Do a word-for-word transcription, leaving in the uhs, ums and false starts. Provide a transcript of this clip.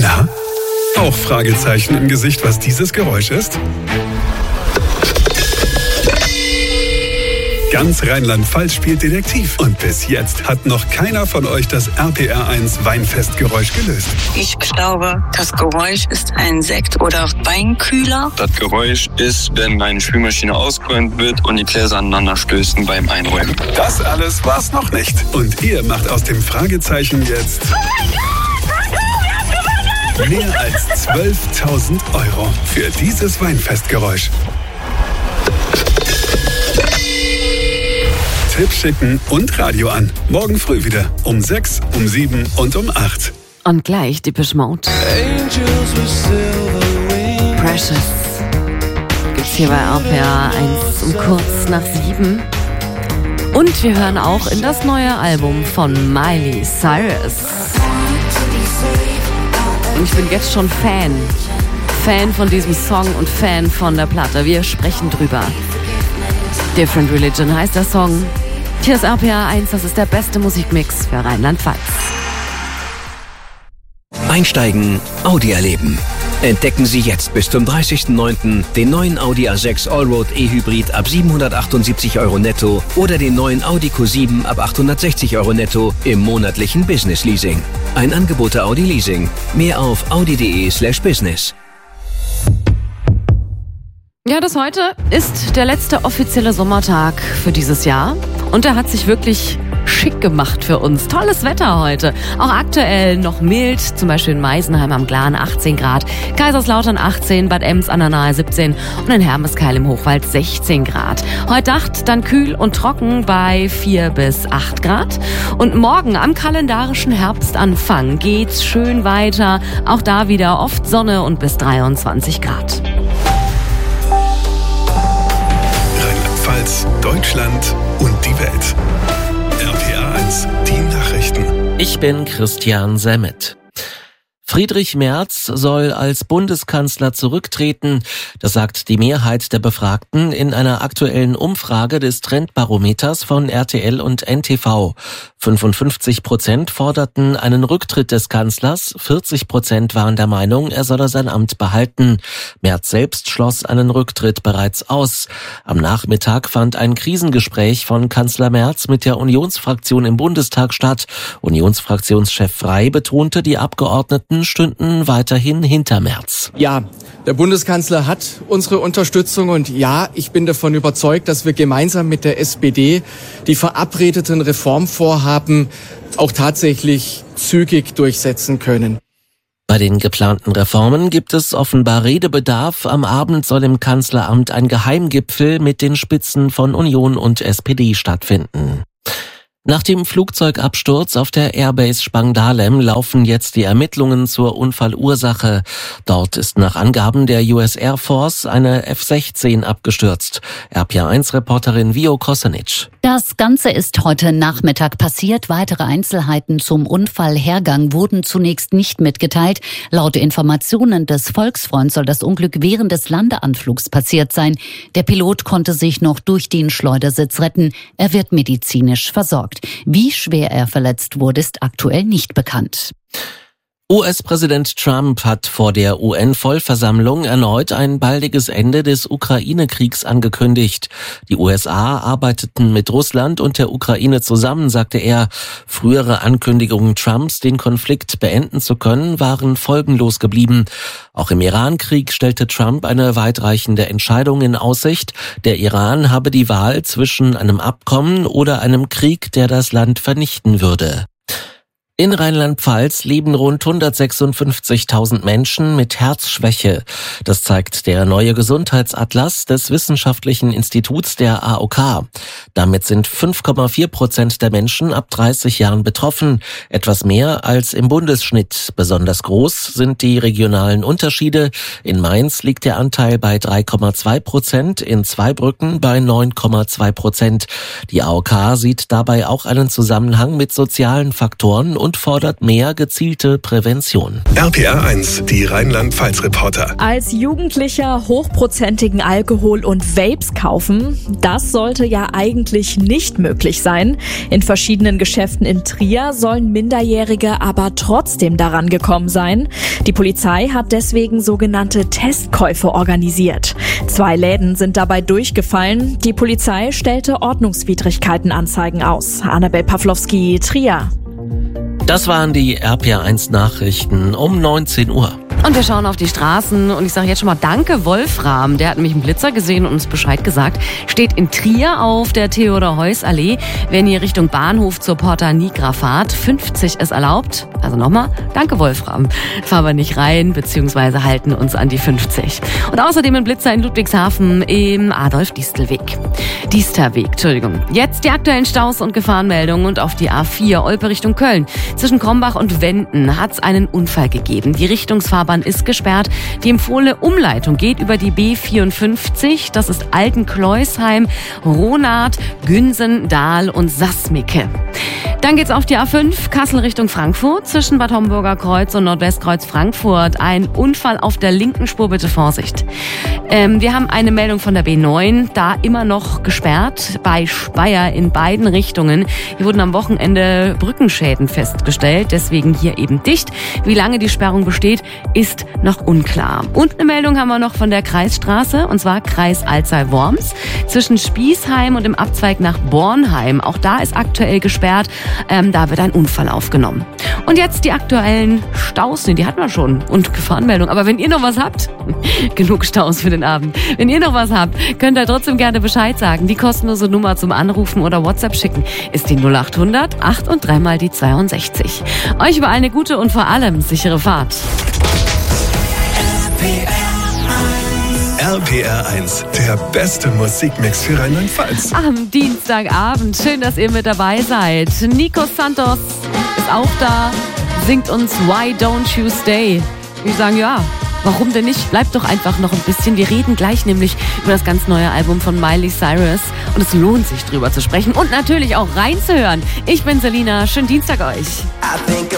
Na? Auch Fragezeichen im Gesicht, was dieses Geräusch ist? Ganz Rheinland-Pfalz spielt Detektiv. Und bis jetzt hat noch keiner von euch das R P R eins Weinfestgeräusch gelöst. Ich glaube, das Geräusch ist ein Sekt- oder Weinkühler. Das Geräusch ist, wenn eine Spülmaschine ausgeräumt wird und die Gläser aneinander stößen beim Einräumen. Das alles war's noch nicht. Und ihr macht aus dem Fragezeichen jetzt mehr als zwölftausend Euro für dieses Weinfestgeräusch. Tipp schicken und Radio an. Morgen früh wieder. Um sechs, um sieben und um acht. Und gleich Depeche Mode. Precious. Gibt's hier bei R P R eins um kurz nach sieben. Und wir hören auch in das neue Album von Miley Cyrus. Und ich bin jetzt schon Fan. Fan von diesem Song und Fan von der Platte. Wir sprechen drüber. Different Religion heißt der Song. Hier ist R P R eins, das ist der beste Musikmix für Rheinland-Pfalz. Einsteigen, Audi erleben. Entdecken Sie jetzt bis zum dreißigsten neunten den neuen Audi A sechs Allroad E-Hybrid ab siebenhundertachtundsiebzig Euro netto oder den neuen Audi Q sieben ab achthundertsechzig Euro netto im monatlichen Business Leasing. Ein Angebot der Audi Leasing. Mehr auf audi.de slash business. Ja, das heute ist der letzte offizielle Sommertag für dieses Jahr. Und er hat sich wirklich schick gemacht für uns. Tolles Wetter heute. Auch aktuell noch mild, zum Beispiel in Meisenheim am Glan achtzehn Grad, Kaiserslautern achtzehn, Bad Ems an der Nahe siebzehn und in Hermeskeil im Hochwald sechzehn Grad. Heute Nacht dann kühl und trocken bei vier bis acht Grad. Und morgen am kalendarischen Herbstanfang geht's schön weiter. Auch da wieder oft Sonne und bis dreiundzwanzig Grad. Rheinland-Pfalz, Deutschland und die Welt. R P R eins, die Nachrichten. Ich bin Christian Semmet. Friedrich Merz soll als Bundeskanzler zurücktreten. Das sagt die Mehrheit der Befragten in einer aktuellen Umfrage des Trendbarometers von R T L und N T V. fünfundfünfzig Prozent forderten einen Rücktritt des Kanzlers, vierzig Prozent waren der Meinung, er solle sein Amt behalten. Merz selbst schloss einen Rücktritt bereits aus. Am Nachmittag fand ein Krisengespräch von Kanzler Merz mit der Unionsfraktion im Bundestag statt. Unionsfraktionschef Frey betonte, die Abgeordneten stünden weiterhin hinter Merz. Ja, der Bundeskanzler hat unsere Unterstützung und ja, ich bin davon überzeugt, dass wir gemeinsam mit der S P D die verabredeten Reformvorhaben auch tatsächlich zügig durchsetzen können. Bei den geplanten Reformen gibt es offenbar Redebedarf. Am Abend soll im Kanzleramt ein Geheimgipfel mit den Spitzen von Union und S P D stattfinden. Nach dem Flugzeugabsturz auf der Airbase Spangdahlem laufen jetzt die Ermittlungen zur Unfallursache. Dort ist nach Angaben der U S Air Force eine F sechzehn abgestürzt. R P R eins Reporterin Vio Kosanic. Das Ganze ist heute Nachmittag passiert. Weitere Einzelheiten zum Unfallhergang wurden zunächst nicht mitgeteilt. Laut Informationen des Volksfreunds soll das Unglück während des Landeanflugs passiert sein. Der Pilot konnte sich noch durch den Schleudersitz retten. Er wird medizinisch versorgt. Wie schwer er verletzt wurde, ist aktuell nicht bekannt. U S-Präsident Trump hat vor der U N-Vollversammlung erneut ein baldiges Ende des Ukraine-Kriegs angekündigt. Die U S A arbeiteten mit Russland und der Ukraine zusammen, sagte er. Frühere Ankündigungen Trumps, den Konflikt beenden zu können, waren folgenlos geblieben. Auch im Iran-Krieg stellte Trump eine weitreichende Entscheidung in Aussicht. Der Iran habe die Wahl zwischen einem Abkommen oder einem Krieg, der das Land vernichten würde. In Rheinland-Pfalz leben rund hundertsechsundfünfzigtausend Menschen mit Herzschwäche. Das zeigt der neue Gesundheitsatlas des Wissenschaftlichen Instituts der A O K. Damit sind fünf Komma vier Prozent der Menschen ab dreißig Jahren betroffen, etwas mehr als im Bundesschnitt. Besonders groß sind die regionalen Unterschiede. In Mainz liegt der Anteil bei drei Komma zwei Prozent, in Zweibrücken bei neun Komma zwei Prozent. Die A O K sieht dabei auch einen Zusammenhang mit sozialen Faktoren und fordert mehr gezielte Prävention. R P R eins, die Rheinland-Pfalz-Reporter. Als Jugendlicher hochprozentigen Alkohol und Vapes kaufen, das sollte ja eigentlich nicht möglich sein. In verschiedenen Geschäften in Trier sollen Minderjährige aber trotzdem daran gekommen sein. Die Polizei hat deswegen sogenannte Testkäufe organisiert. Zwei Läden sind dabei durchgefallen. Die Polizei stellte Ordnungswidrigkeitenanzeigen aus. Annabel Pawlowski, Trier. Das waren die R P R eins Nachrichten um neunzehn Uhr. Und wir schauen auf die Straßen und ich sage jetzt schon mal danke Wolfram, der hat nämlich einen Blitzer gesehen und uns Bescheid gesagt. Steht in Trier auf der Theodor-Heuss-Allee, wenn ihr Richtung Bahnhof zur Porta Nigra fahrt. fünfzig ist erlaubt. Also nochmal, danke Wolfram. Fahren wir nicht rein, beziehungsweise halten uns an die fünfzig. Und außerdem ein Blitzer in Ludwigshafen im Adolf-Distel-Weg. Diesterweg, Entschuldigung. Jetzt die aktuellen Staus und Gefahrenmeldungen und auf die A vier Olpe Richtung Köln. Zwischen Krombach und Wenden hat es einen Unfall gegeben. Die Richtungsfahrbahn ist gesperrt. Die empfohlene Umleitung geht über die B vierundfünfzig. Das ist Altenkleusheim, Ronath, Günsen, Dahl und Sassmicke. Dann geht's auf die A fünf, Kassel Richtung Frankfurt, zwischen Bad Homburger Kreuz und Nordwestkreuz Frankfurt. Ein Unfall auf der linken Spur, bitte Vorsicht. Ähm, wir haben eine Meldung von der B neun, da immer noch gesperrt, bei Speyer in beiden Richtungen. Hier wurden am Wochenende Brückenschäden festgestellt, deswegen hier eben dicht. Wie lange die Sperrung besteht, ist noch unklar. Und eine Meldung haben wir noch von der Kreisstraße, und zwar Kreis Alzey-Worms, zwischen Spießheim und dem Abzweig nach Bornheim. Auch da ist aktuell gesperrt. Ähm, da wird ein Unfall aufgenommen. Und jetzt die aktuellen Staus, nee, die hatten wir schon, und Gefahrenmeldung. Aber wenn ihr noch was habt, genug Staus für den Abend. Wenn ihr noch was habt, könnt ihr trotzdem gerne Bescheid sagen. Die kostenlose Nummer zum Anrufen oder WhatsApp schicken ist die null acht hundert acht und dreimal die zweiundsechzig. Euch überall eine gute und vor allem sichere Fahrt. R P R eins, der beste Musikmix für Rheinland-Pfalz. Am Dienstagabend, schön, dass ihr mit dabei seid. Nico Santos ist auch da, singt uns Why Don't You Stay. Wir sagen, ja, warum denn nicht? Bleibt doch einfach noch ein bisschen. Wir reden gleich nämlich über das ganz neue Album von Miley Cyrus und es lohnt sich drüber zu sprechen und natürlich auch reinzuhören. Ich bin Selina, schönen Dienstag euch.